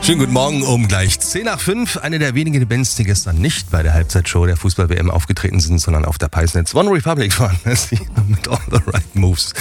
Schönen guten Morgen um gleich 10 nach 5. Eine der wenigen Bands, die gestern nicht bei der Halbzeitshow der Fußball-WM aufgetreten sind, sondern auf der Peisnitz. One Republic waren das mit All the Right Moves.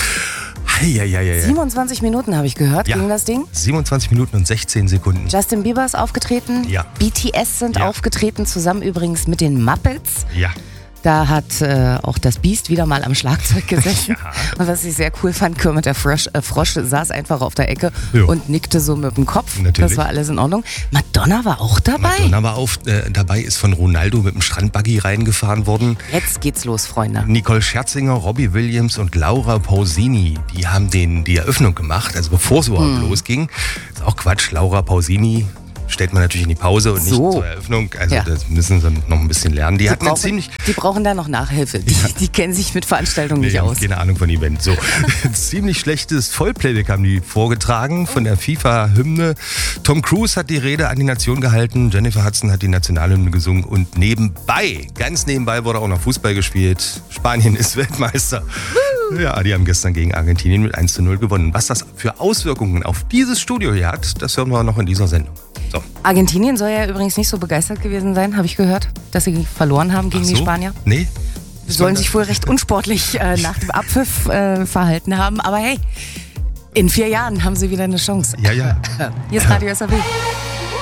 27 Minuten habe ich gehört, ging das Ding. 27 Minuten und 16 Sekunden. Justin Bieber ist aufgetreten. Ja. BTS sind aufgetreten, zusammen übrigens mit den Muppets. Ja. Da hat auch das Biest wieder mal am Schlagzeug gesessen. Ja. Und was ich sehr cool fand, Kermit der Frosch saß einfach auf der Ecke und nickte so mit dem Kopf. Natürlich. Das war alles in Ordnung. Madonna war auch dabei. Madonna war dabei, ist von Ronaldo mit dem Strandbuggy reingefahren worden. Jetzt geht's los, Freunde. Nicole Scherzinger, Robbie Williams und Laura Pausini, die haben die Eröffnung gemacht, also bevor es überhaupt losging. Ist auch Quatsch, Laura Pausini stellt man natürlich in die Pause und nicht zur Eröffnung. Also das müssen sie noch ein bisschen lernen. Die brauchen da noch Nachhilfe. Die kennen sich mit Veranstaltungen nicht aus. Keine Ahnung von Event. So, ziemlich schlechtes Vollplayback haben die vorgetragen von der FIFA-Hymne. Tom Cruise hat die Rede an die Nation gehalten. Jennifer Hudson hat die Nationalhymne gesungen. Und ganz nebenbei wurde auch noch Fußball gespielt. Spanien ist Weltmeister. Ja, die haben gestern gegen Argentinien mit 1:0 gewonnen. Was das für Auswirkungen auf dieses Studio hier hat, das hören wir noch in dieser Sendung. So. Argentinien soll ja übrigens nicht so begeistert gewesen sein, habe ich gehört, dass sie verloren haben gegen die Spanier. Nee. Sollen sich wohl recht unsportlich nach dem Abpfiff verhalten haben. Aber hey, in 4 Jahren haben sie wieder eine Chance. Ja. Hier ist Radio SAW.